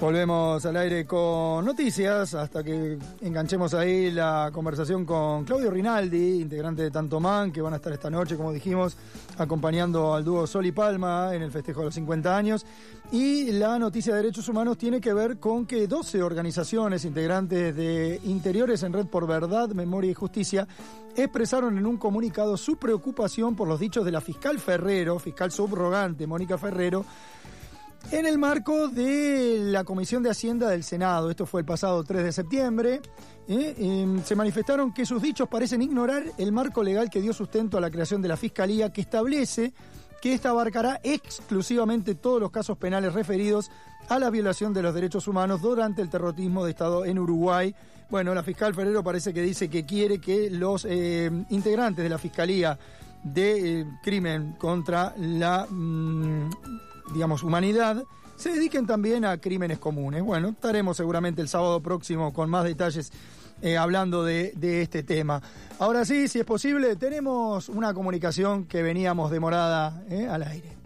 Volvemos al aire con noticias hasta que enganchemos ahí la conversación con Claudio Rinaldi, integrante de Tanto Man, que van a estar esta noche, como dijimos, acompañando al dúo Sol y Palma en el festejo de los 50 años. Y la noticia de derechos humanos tiene que ver con que 12 organizaciones integrantes de Interiores en Red por Verdad, Memoria y Justicia expresaron en un comunicado su preocupación por los dichos de la fiscal subrogante Mónica Ferrero, en el marco de la Comisión de Hacienda del Senado. Esto fue el pasado 3 de septiembre. Se manifestaron que sus dichos parecen ignorar el marco legal que dio sustento a la creación de la Fiscalía, que establece que esta abarcará exclusivamente todos los casos penales referidos a la violación de los derechos humanos durante el terrorismo de Estado en Uruguay. Bueno, la fiscal Ferrero parece que dice que quiere que los integrantes de la Fiscalía de crimen contra la humanidad, se dediquen también a crímenes comunes. Bueno, estaremos seguramente el sábado próximo con más detalles hablando de este tema. Ahora sí, si es posible, tenemos una comunicación que veníamos demorada al aire.